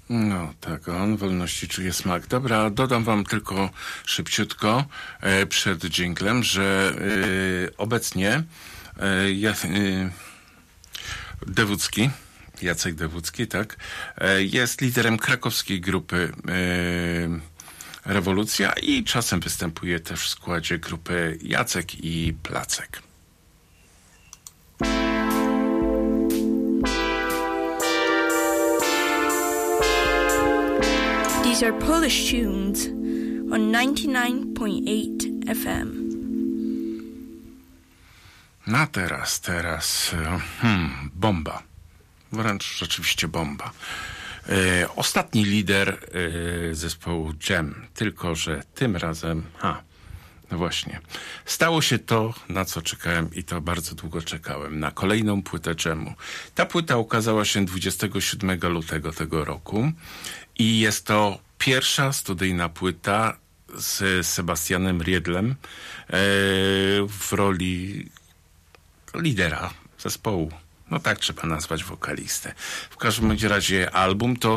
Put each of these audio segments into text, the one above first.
No tak, on wolności czuje smak. Dobra, dodam wam tylko szybciutko przed dżinglem, że obecnie Dewódzki, Jacek Dewódzki, tak, jest liderem krakowskiej grupy Rewolucja i czasem występuje też w składzie grupy Jacek i Placek. These are Polish tunes on 99.8 FM. No teraz, bomba. Wręcz rzeczywiście bomba. Ostatni lider zespołu Dżem, tylko że tym razem, no właśnie, stało się to, na co czekałem i to bardzo długo czekałem, na kolejną płytę Dżemu. Ta płyta ukazała się 27 lutego tego roku i jest to pierwsza studyjna płyta z Sebastianem Riedlem w roli lidera zespołu. No tak trzeba nazwać wokalistę. W każdym razie album to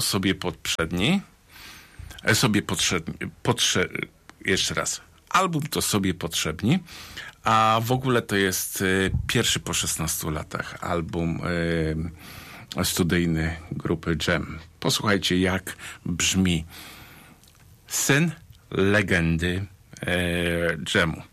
jeszcze raz. Album to sobie potrzebni, a w ogóle to jest pierwszy po 16 latach album studyjny grupy Dżem. Posłuchajcie, jak brzmi syn legendy Dżemu.